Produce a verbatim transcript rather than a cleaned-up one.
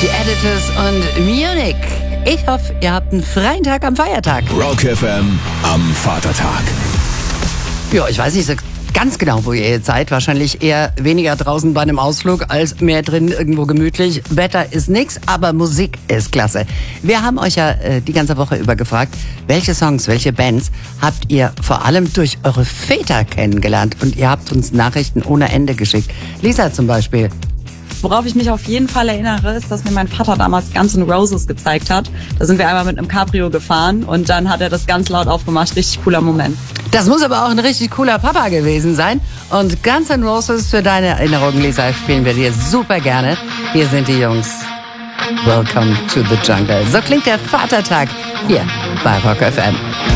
Die Editors und Munich. Ich hoffe, ihr habt einen freien Tag am Feiertag. Rock F M am Vatertag. Ja, ich weiß nicht so ganz genau, wo ihr jetzt seid. Wahrscheinlich eher weniger draußen bei einem Ausflug als mehr drin, irgendwo gemütlich. Wetter ist nix, aber Musik ist klasse. Wir haben euch ja äh, die ganze Woche über gefragt, welche Songs, welche Bands habt ihr vor allem durch eure Väter kennengelernt? Und ihr habt uns Nachrichten ohne Ende geschickt. Lisa zum Beispiel. Worauf ich mich auf jeden Fall erinnere, ist, dass mir mein Vater damals Guns N' Roses gezeigt hat. Da sind wir einmal mit einem Cabrio gefahren und dann hat er das ganz laut aufgemacht. Richtig cooler Moment. Das muss aber auch ein richtig cooler Papa gewesen sein. Und Guns N' Roses für deine Erinnerung, Lisa, spielen wir dir super gerne. Hier sind die Jungs. Welcome to the Jungle. So klingt der Vatertag hier bei Rock F M.